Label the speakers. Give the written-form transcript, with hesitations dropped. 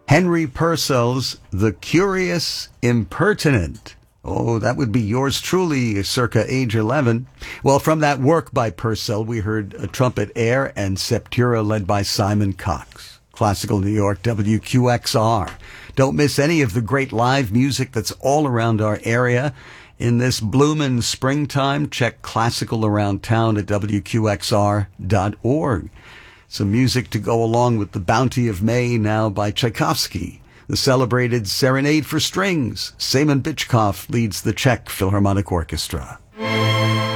Speaker 1: Henry Purcell's The Curious Impertinent. Oh, that would be yours truly, circa age 11. Well, from that work by Purcell, we heard a trumpet air and Septura led by Simon Cox. Classical New York, WQXR. Don't miss any of the great live music that's all around our area. In this bloomin' springtime, check Classical Around Town at WQXR.org. Some music to go along with the Bounty of May now by Tchaikovsky. The celebrated Serenade for Strings. Semen Bitchkov leads the Czech Philharmonic Orchestra.